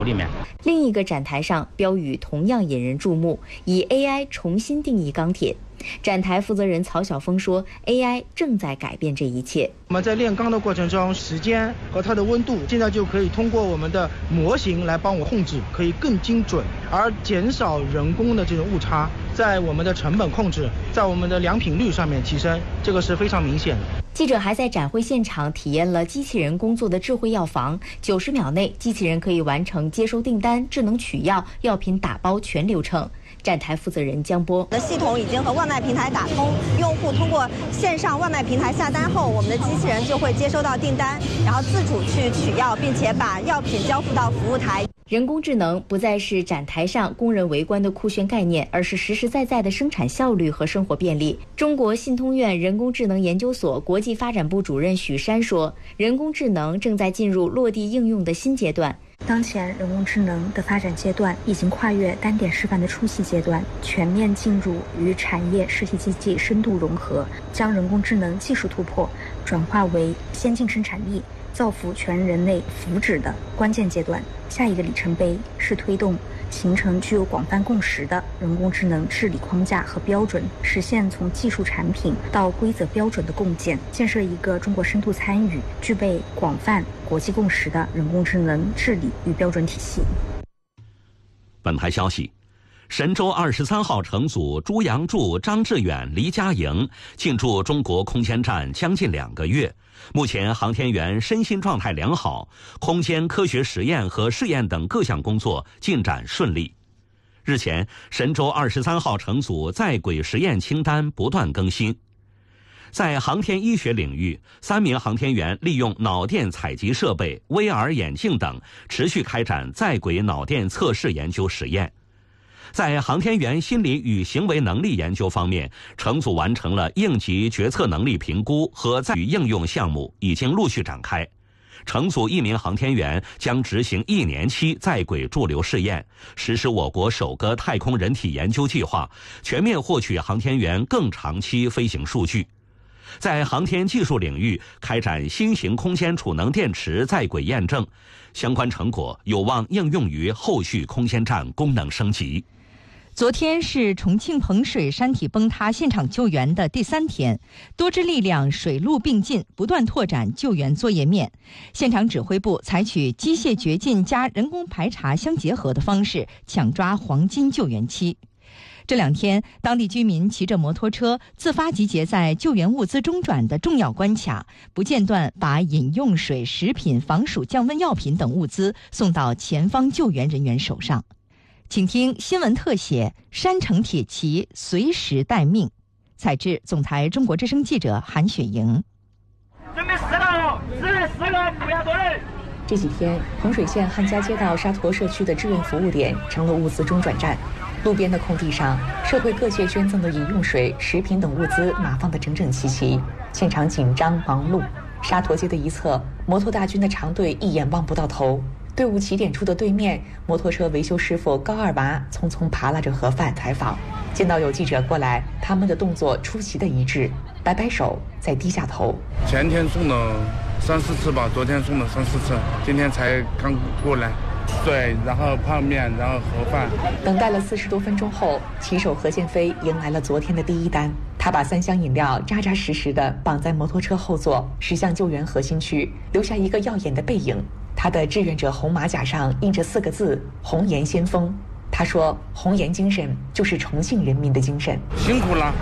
里面。 另一个展台上标语同样引人注目，以 AI 重新定义钢铁。展台负责人曹晓峰说 ，AI 正在改变这一切。 我们在炼钢的过程中，时间和它的温度，现在就可以通过我们的模型来帮我控制，可以更精准，而减少人工的这种误差，在我们的成本控制，在我们的良品率上面提升，这个是非常明显的。 记者还在展会现场体验了机器人工作的智慧药房，90秒内，机器人可以完成接收订单、智能取药、药品打包全流程。站台负责人江波： 的系统已经和外卖平台打通，用户通过线上外卖平台下单后，我们的机器人就会接收到订单，然后自主去取药，并且把药品交付到服务台。 人工智能不再是展台上供人围观的酷炫概念，而是实实在在的生产效率和生活便利。中国信通院人工智能研究所国际发展部主任许山说，人工智能正在进入落地应用的新阶段。 当前人工智能的发展阶段已经跨越单点示范的初期阶段，全面进入与产业实体经济深度融合，将人工智能技术突破转化为先进生产力，造福全人类福祉的关键阶段。下一个里程碑是推动形成具有广泛共识的人工智能治理框架和标准，实现从技术产品到规则标准的共建，建设一个中国深度参与、具备广泛国际共识的人工智能治理与标准体系。 本台消息，神舟23号乘组朱杨柱、张志远、黎佳莹进驻中国空间站将近2个月，目前航天员身心状态良好，空间科学实验和试验等各项工作进展顺利。日前，神舟23号乘组在轨实验清单不断更新。在航天医学领域，3名航天员利用脑电采集设备、VR 眼镜等，持续开展在轨脑电测试研究实验。在航天员心理与行为能力研究方面，乘组完成了应急决策能力评估和在与应用项目已经陆续展开。乘组1名航天员将执行1年期在轨驻留试验，实施我国首个太空人体研究计划，全面获取航天员更长期飞行数据。在航天技术领域开展新型空间储能电池在轨验证，相关成果有望应用于后续空间站功能升级。 昨天是重庆彭水山体崩塌现场救援的第3天，多支力量水陆并进，不断拓展救援作业面。现场指挥部采取机械掘进加人工排查相结合的方式，抢抓黄金救援期。这2天，当地居民骑着摩托车自发集结在救援物资中转的重要关卡，不间断把饮用水、食品、防暑降温药品等物资送到前方救援人员手上。请听新闻特写：山城铁骑随时待命。采制总台中国之声记者韩雪莹。 准备4个，不要多人。 这几天，彭水县汉家街道沙坨社区的志愿服务点成了物资中转站。路边的空地上，社会各界捐赠的饮用水、食品等物资码放得整整齐齐，现场紧张忙碌。沙坨街的一侧，摩托大军的长队一眼望不到头。队伍起点处的对面，摩托车维修师傅高二娃匆匆扒拉着盒饭采访。见到有记者过来，他们的动作出奇的一致，摆摆手，再低下头。 前天送了3、4次吧，昨天送了3、4次，今天才刚过来。水，然后泡面，然后盒饭。 等待了40多分钟后，骑手何建飞迎来了昨天的第1单。他把3箱饮料扎扎实实地绑在摩托车后座，驶向救援核心区，留下一个耀眼的背影。他的志愿者红马甲上印着4个字：红岩先锋。他说，红岩精神就是重庆人民的精神。 辛苦了。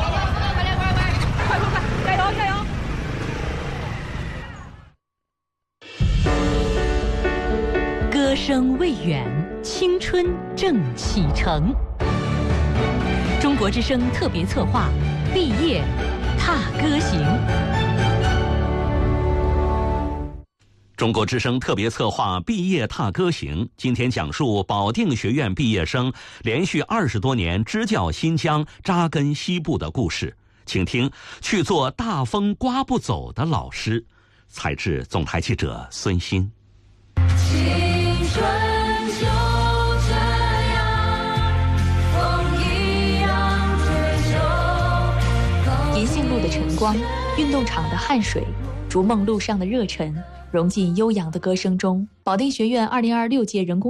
歌声未远，青春正启程。中国之声特别策划，毕业踏歌行。 中国之声特别策划毕业踏歌行，今天讲述保定学院毕业生连续20多年支教新疆、扎根西部的故事。请听去做大风刮不走的老师。采制总台记者孙鑫。 青春就这样，风一样追求。 银杏路的晨光，运动场的汗水，逐梦路上的热忱，融进悠扬的歌声中。保定学院2026届人工